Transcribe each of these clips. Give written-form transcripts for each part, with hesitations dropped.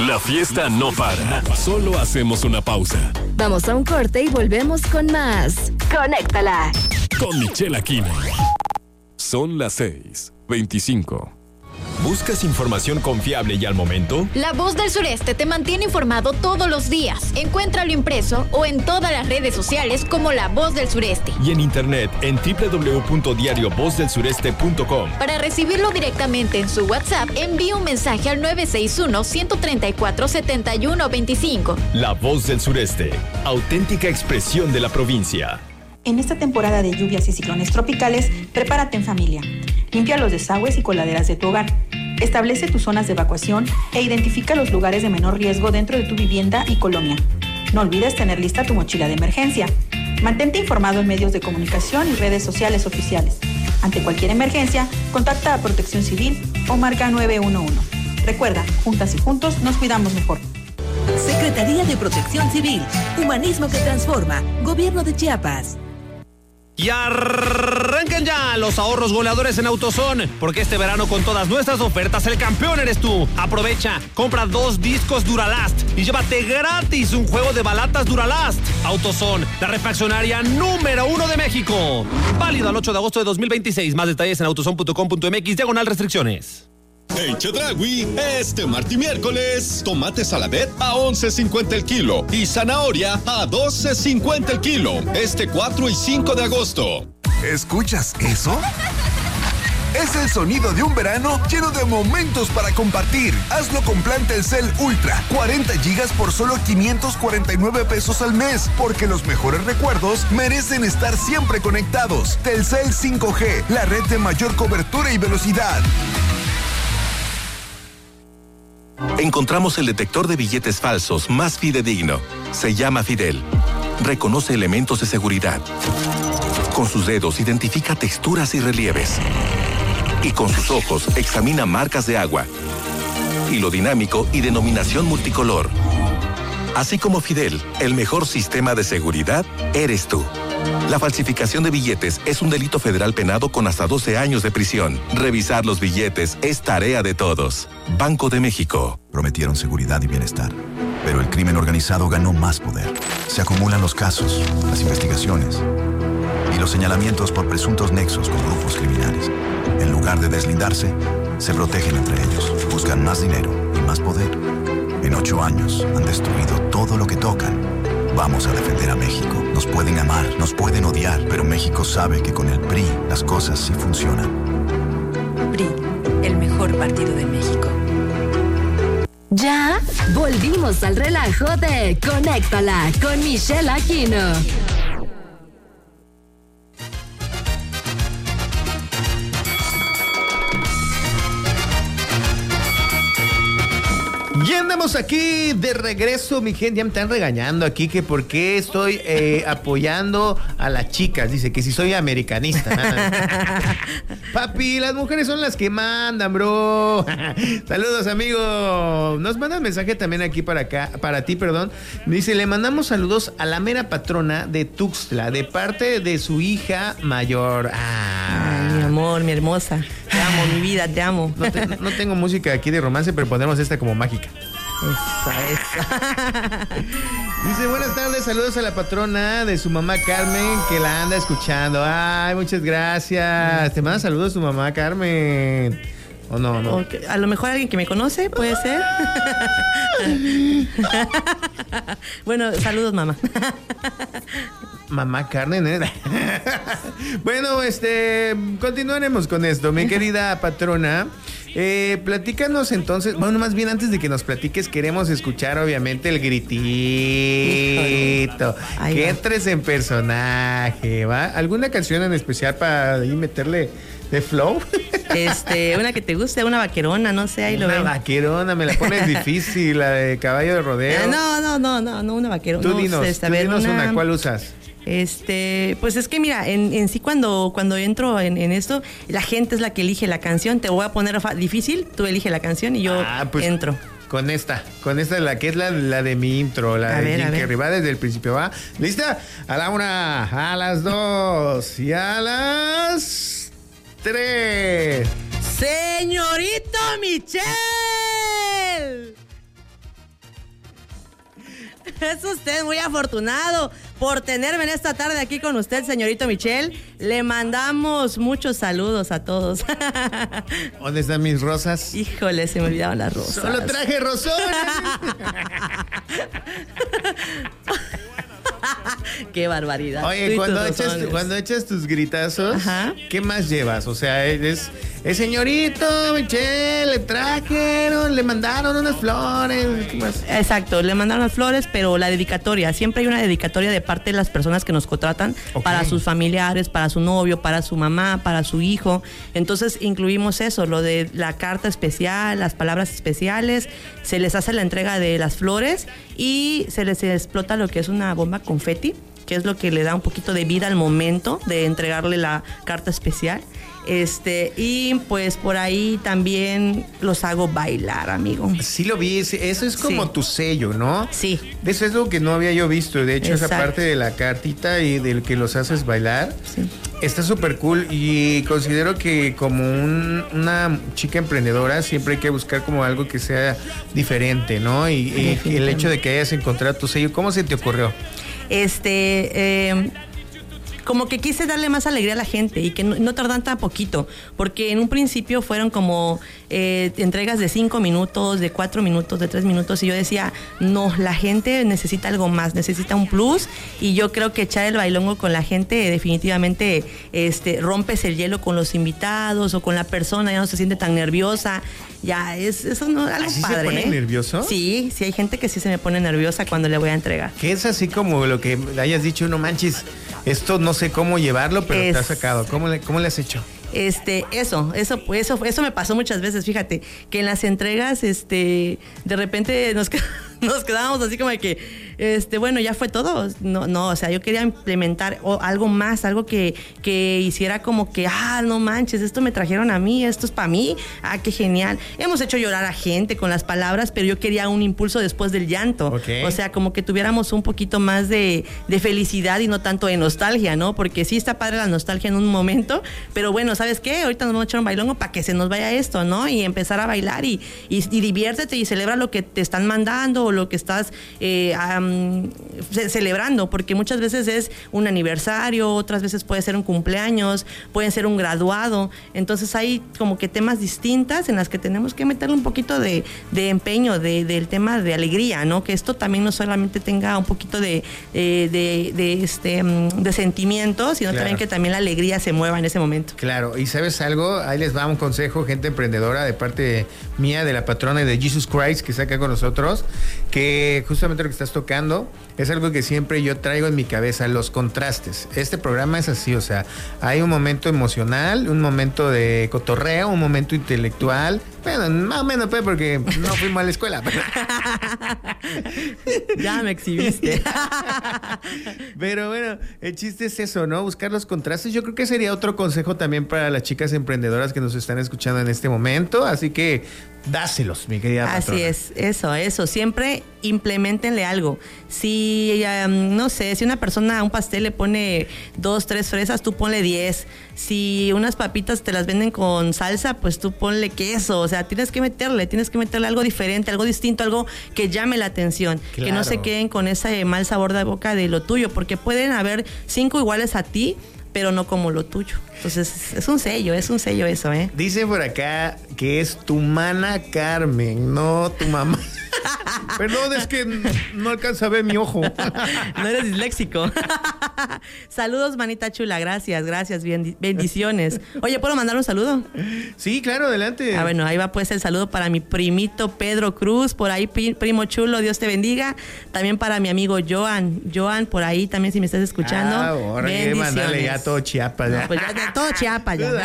La fiesta no para. Solo hacemos una pausa. Vamos a un corte y volvemos con más. Conéctala. Con Michelle Aquino. Son las 6:25. ¿Buscas información confiable y al momento? La Voz del Sureste te mantiene informado todos los días. Encuéntralo impreso o en todas las redes sociales como La Voz del Sureste. Y en internet en www.diariovozdelsureste.com. Para recibirlo directamente en su WhatsApp, envía un mensaje al 961-134-7125. La Voz del Sureste, auténtica expresión de la provincia. En esta temporada de lluvias y ciclones tropicales, prepárate en familia. Limpia los desagües y coladeras de tu hogar. Establece tus zonas de evacuación e identifica los lugares de menor riesgo dentro de tu vivienda y colonia. No olvides tener lista tu mochila de emergencia. Mantente informado en medios de comunicación y redes sociales oficiales. Ante cualquier emergencia, contacta a Protección Civil o marca 911. Recuerda, juntas y juntos nos cuidamos mejor. Secretaría de Protección Civil. Humanismo que transforma. Gobierno de Chiapas. Y arrancan ya los ahorros goleadores en AutoZone, porque este verano con todas nuestras ofertas el campeón eres tú. Aprovecha, compra 2 discos Duralast y llévate gratis un juego de balatas Duralast. AutoZone, la refaccionaria número 1 de México. Válido al 8 de agosto de 2026. Más detalles en autozone.com.mx/restricciones. En Chedraui, este martes y miércoles, tomate saladet a 11.50 el kilo y zanahoria a 12.50 el kilo. Este 4 y 5 de agosto. ¿Escuchas eso? Es el sonido de un verano lleno de momentos para compartir. Hazlo con plan Telcel Ultra. 40 gigas por solo 549 pesos al mes. Porque los mejores recuerdos merecen estar siempre conectados. Telcel 5G, la red de mayor cobertura y velocidad. Encontramos el detector de billetes falsos más fidedigno. Se llama Fidel. Reconoce elementos de seguridad. Con sus dedos identifica texturas y relieves. Y con sus ojos examina marcas de agua. Hilo dinámico y denominación multicolor. Así como Fidel, el mejor sistema de seguridad eres tú. La falsificación de billetes es un delito federal penado con hasta 12 años de prisión. Revisar los billetes es tarea de todos. Banco de México. Prometieron seguridad y bienestar, pero el crimen organizado ganó más poder. Se acumulan los casos, las investigaciones y los señalamientos por presuntos nexos con grupos criminales. En lugar de deslindarse, se protegen entre ellos, buscan más dinero y más poder. En 8 años han destruido todo lo que tocan. Vamos a defender a México. Nos pueden amar, nos pueden odiar, pero México sabe que con el PRI las cosas sí funcionan. PRI, el mejor partido de México. Ya volvimos al relajo de Conéctala con Michelle Aquino. Y andamos aquí de regreso, mi gente. Ya me están regañando aquí que por qué estoy apoyando a las chicas. Dice que si soy americanista. Papi, las mujeres son las que mandan, bro. Saludos, amigo. Nos mandan mensaje también aquí para ti. Dice, le mandamos saludos a la mera patrona de Tuxtla, de parte de su hija mayor. Ay, mi amor, mi hermosa. Te amo, mi vida, te amo. No tengo música aquí de romance, pero ponemos esta como mágica. Esa. Dice, buenas tardes, saludos a la patrona de su mamá Carmen, que la anda escuchando. Ay, muchas gracias. Te manda saludos tu mamá Carmen. ¿O no? Okay. A lo mejor alguien que me conoce, puede ser. Bueno, saludos, mamá. Mamá Carmen, ¿eh? Bueno, continuaremos con esto, mi querida patrona. Platícanos entonces, bueno, más bien antes de que nos platiques, queremos escuchar obviamente el gritito. Que entres en personaje, ¿va? ¿Alguna canción en especial para ahí meterle de flow? Una que te guste, una vaquerona, no sé, ahí lo veo. Una vaquerona, me la pones difícil, la de caballo de rodeo. No, una vaquerona. Tú dinos, una, ¿cuál usas? Pues es que mira, en sí cuando entro en esto, la gente es la que elige la canción. Te voy a poner difícil, tú elige la canción y yo entro. Con esta, la que es la de mi intro, la de Jim Carrey, va desde el principio, ¿va? ¿Lista? A la 1, a las 2 y a las 3. ¡Señorito Michelle! Es usted muy afortunado por tenerme en esta tarde aquí con usted, señorito Michel. Le mandamos muchos saludos a todos. ¿Dónde están mis rosas? Híjole, se me olvidaron las rosas. Solo traje rosones. Qué barbaridad. Oye, cuando echas tus gritazos, ajá, ¿qué más llevas? O sea, es señorito Michel, le trajeron, le mandaron unas flores. ¿Qué más? Exacto, le mandaron las flores, pero la dedicatoria, siempre hay una dedicatoria de parte de las personas que nos contratan, okay, para sus familiares, para su novio, para su mamá, para su hijo. Entonces incluimos eso, lo de la carta especial, las palabras especiales, se les hace la entrega de las flores y se les explota lo que es una bomba confeti, que es lo que le da un poquito de vida al momento de entregarle la carta especial. Y pues por ahí también los hago bailar, amigo. Sí lo vi, eso es como, sí, tu sello, ¿no? Sí. Eso es lo que no había yo visto, de hecho. Exacto. Esa parte de la cartita y del que los haces bailar, sí, está súper cool y considero que como una chica emprendedora siempre hay que buscar como algo que sea diferente, ¿no? Y el hecho de que hayas encontrado tu sello, ¿cómo se te ocurrió? Como que quise darle más alegría a la gente y que no tardan tan poquito, porque en un principio fueron como entregas de 5 minutos, de 4 minutos, de 3 minutos, y yo decía, no, la gente necesita algo más, necesita un plus, y yo creo que echar el bailongo con la gente definitivamente rompes el hielo con los invitados o con la persona, ya no se siente tan nerviosa. Ya, eso no es algo ¿Así padre. se pone nervioso? Sí, hay gente que sí se me pone nerviosa cuando le voy a entregar. Que es así como lo que hayas dicho, no manches, esto no sé cómo llevarlo, pero te has sacado. ¿Cómo le has hecho? Eso me pasó muchas veces, fíjate, que en las entregas, de repente nos quedábamos así como de que, bueno, ya fue todo. No, o sea, yo quería implementar algo más, algo que hiciera como que, no manches, esto me trajeron a mí, esto es para mí, qué genial. Hemos hecho llorar a gente con las palabras, pero yo quería un impulso después del llanto. Okay. O sea, como que tuviéramos un poquito más de felicidad y no tanto de nostalgia, ¿no? Porque sí está padre la nostalgia en un momento, pero bueno, ¿sabes qué? Ahorita nos vamos a echar un bailongo para que se nos vaya esto, ¿no? Y empezar a bailar y diviértete y celebra lo que te están mandando o lo que estás celebrando, porque muchas veces es un aniversario, otras veces puede ser un cumpleaños, puede ser un graduado. Entonces hay como que temas distintas en las que tenemos que meterle un poquito de empeño, del tema de alegría, ¿no? Que esto también no solamente tenga un poquito de sentimiento, sino, claro, también que también la alegría se mueva en ese momento. Claro, y ¿sabes algo? Ahí les va un consejo, gente emprendedora, de parte mía, de la patrona y de Jesus Christ, que está acá con nosotros, que justamente lo que estás tocando es algo que siempre yo traigo en mi cabeza, los contrastes. Este programa es así, o sea, hay un momento emocional, un momento de cotorreo, un momento intelectual. Bueno, más o menos, porque no fuimos a la escuela. Ya me exhibiste. Pero bueno, el chiste es eso, ¿no? Buscar los contrastes. Yo creo que sería otro consejo también para las chicas emprendedoras que nos están escuchando en este momento. Así que dáselos, mi querida patrona. Así es, eso. Siempre implementenle algo. Si, no sé, si una persona a un pastel le pone 2, 3 fresas, tú ponle 10. Si unas papitas te las venden con salsa, pues tú ponle queso. O sea, tienes que meterle algo diferente, algo distinto, algo que llame la atención. Claro. Que no se queden con ese mal sabor de boca de lo tuyo, porque pueden haber 5 iguales a ti, pero no como lo tuyo. Entonces, es un sello eso, ¿eh? Dice por acá que es tu mana Carmen, no tu mamá. Perdón, es que no alcanza a ver mi ojo. No eres disléxico. Saludos, manita chula, gracias, bendiciones. Oye, ¿puedo mandar un saludo? Sí, claro, adelante. Bueno, ahí va pues el saludo para mi primito Pedro Cruz, por ahí, primo chulo, Dios te bendiga. También para mi amigo Joan, por ahí también, si me estás escuchando. Ahora que mandarle ya todo Chiapas. No, pues ya todo Chiapas ya.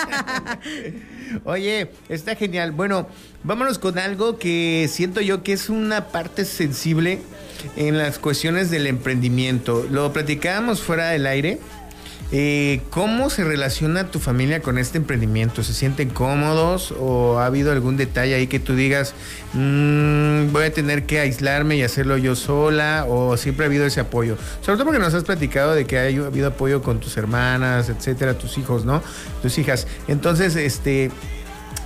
Oye, está genial. Bueno, vámonos con algo que siento yo que es una parte sensible en las cuestiones del emprendimiento. Lo platicábamos fuera del aire. ¿Cómo se relaciona tu familia con este emprendimiento? ¿Se sienten cómodos o ha habido algún detalle ahí que tú digas voy a tener que aislarme y hacerlo yo sola, o siempre ha habido ese apoyo? Sobre todo porque nos has platicado de que ha habido apoyo con tus hermanas, etcétera, tus hijos, ¿no? Tus hijas. Entonces,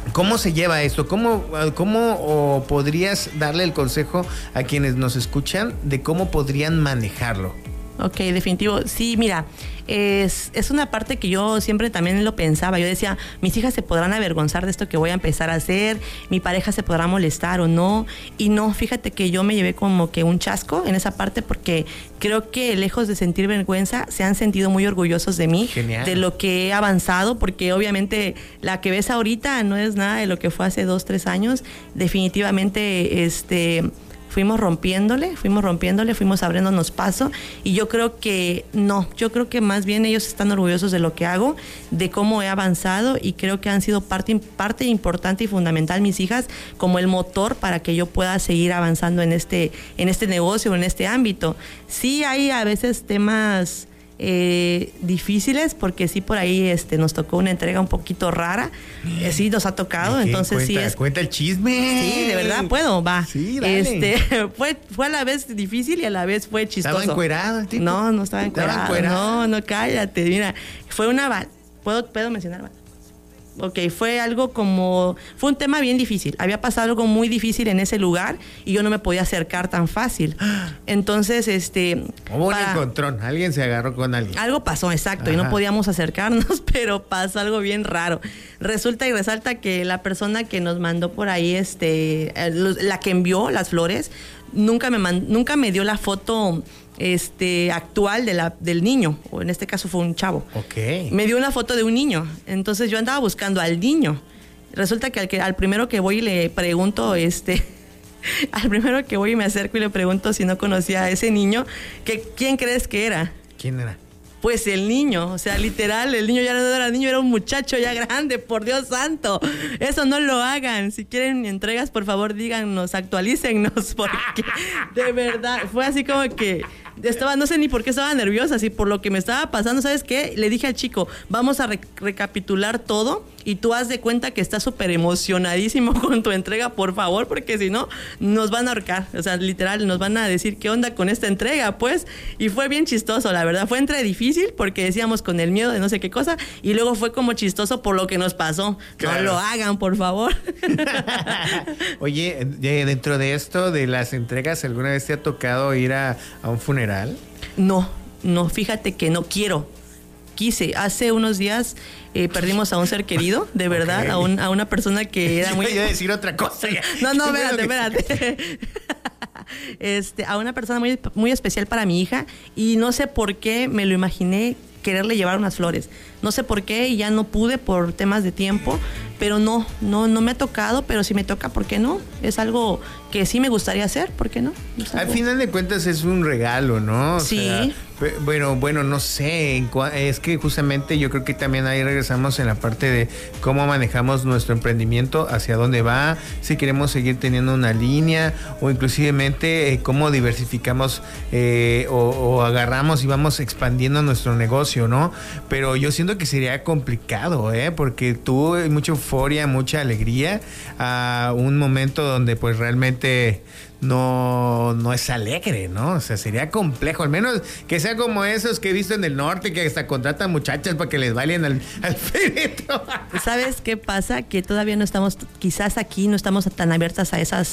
¿Cómo se lleva esto? ¿Cómo podrías darle el consejo a quienes nos escuchan de cómo podrían manejarlo? Ok, definitivo. Sí, mira, es una parte que yo siempre también lo pensaba. Yo decía, mis hijas se podrán avergonzar de esto que voy a empezar a hacer, mi pareja se podrá molestar o no. Y no, fíjate que yo me llevé como que un chasco en esa parte porque creo que lejos de sentir vergüenza, se han sentido muy orgullosos de mí. Genial. De lo que he avanzado, porque obviamente la que ves ahorita no es nada de lo que fue hace 2, 3 años. Definitivamente, fuimos rompiéndole, fuimos abriéndonos paso y yo creo que más bien ellos están orgullosos de lo que hago, de cómo he avanzado y creo que han sido parte importante y fundamental mis hijas como el motor para que yo pueda seguir avanzando en este negocio, en este ámbito. Sí hay a veces temas difíciles porque sí por ahí nos tocó una entrega un poquito rara, sí nos ha tocado, entonces cuenta el chisme. Sí, de verdad puedo, va. Sí, dale. Fue a la vez difícil y a la vez fue chistoso. ¿Estaba encuerado el tipo? No estaba encuerado. No, cállate, mira, fue una ¿puedo mencionar? Ok, fue un tema bien difícil. Había pasado algo muy difícil en ese lugar y yo no me podía acercar tan fácil. Entonces, hubo un encontrón, alguien se agarró con alguien. Algo pasó, exacto, y no podíamos acercarnos, pero pasó algo bien raro. Resulta y resalta que la persona que nos mandó por ahí, la que envió las flores, nunca me dio la foto actual del niño, o en este caso fue un chavo. Okay. Me dio una foto de un niño, entonces yo andaba buscando al niño. Resulta que al primero que voy y le pregunto, al primero que voy y me acerco y le pregunto si no conocía a ese niño, ¿quién crees que era? ¿Quién era? Pues el niño, o sea, literal, el niño ya no era niño, era un muchacho ya grande, por Dios santo. Eso no lo hagan. Si quieren entregas, por favor, díganos, actualícennos, porque de verdad, fue así como que no sé ni por qué estaba nerviosa, así por lo que me estaba pasando, ¿sabes qué? Le dije al chico, vamos a recapitular todo y tú haz de cuenta que estás súper emocionadísimo con tu entrega, por favor, porque si no, nos van a ahorcar. O sea, literal, nos van a decir qué onda con esta entrega, pues. Y fue bien chistoso, la verdad. Fue difícil porque decíamos con el miedo de no sé qué cosa y luego fue como chistoso por lo que nos pasó. Claro. No lo hagan, por favor. Oye, dentro de esto, de las entregas, ¿alguna vez te ha tocado ir a un funeral? No, fíjate que no quise. Hace unos días perdimos a un ser querido, de verdad, okay. a una persona que era muy... Yo iba a decir otra cosa. No, espérate. A una persona muy, muy especial para mi hija y no sé por qué me lo imaginé quererle llevar unas flores. No sé por qué y ya no pude por temas de tiempo, pero no me ha tocado, pero si me toca, ¿por qué no? Es algo que sí me gustaría hacer, ¿por qué no? Al final de cuentas es un regalo, ¿no? Sí. sea, bueno, no sé, es que justamente yo creo que también ahí regresamos en la parte de cómo manejamos nuestro emprendimiento, hacia dónde va, si queremos seguir teniendo una línea o inclusivemente cómo diversificamos o agarramos y vamos expandiendo nuestro negocio, ¿no? Pero yo siento que sería complicado, porque tú hay mucha euforia, mucha alegría a un momento donde pues realmente no es alegre, ¿no? O sea, sería complejo, al menos que sea como esos que he visto en el norte, que hasta contratan muchachas para que les bailen al féretro. ¿Sabes qué pasa? Que todavía no estamos, quizás aquí no estamos tan abiertas a esas